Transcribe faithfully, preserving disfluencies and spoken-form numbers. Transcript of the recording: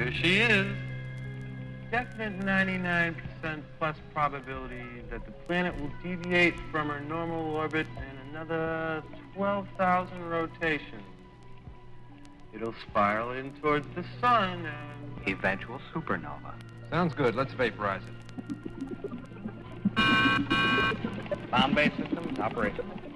Here she is. Definite ninety-nine percent plus probability that the planet will deviate from her normal orbit in another twelve thousand rotations. It'll spiral in towards the sun and... Eventual supernova. Sounds good. Let's vaporize it. Ground-based systems operational.